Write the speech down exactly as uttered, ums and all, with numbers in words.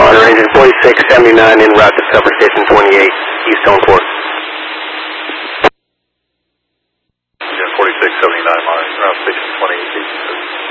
Honor engine forty-six seventy-nine en route to Supper Station twenty-eight, East Stoneport. Yeah, forty-six seventy-nine, Route Station twenty-eight.